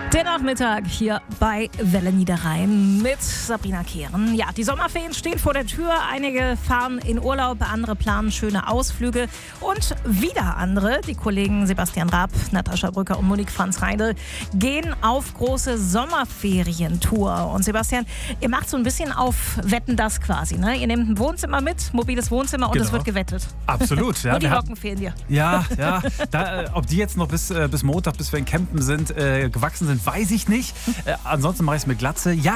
Der Nachmittag hier bei Welle Niederrhein mit Sabrina Kehren. Ja, die Sommerferien stehen vor der Tür. Einige fahren in Urlaub, andere planen schöne Ausflüge und wieder andere, die Kollegen Sebastian Raab, Natascha Brücker und Monique Franz-Heide, gehen auf große Sommerferientour. Und Sebastian, ihr macht so ein bisschen auf Wetten das quasi, ne? Ihr nehmt ein Wohnzimmer mit, mobiles Wohnzimmer und es wird gewettet. Absolut. Ja, und die Locken fehlen dir. Ja. Ob die jetzt noch bis Montag, bis wir in Campen sind, gewachsen sind, weiß ich nicht. Ansonsten mache ich es mit Glatze. Ja,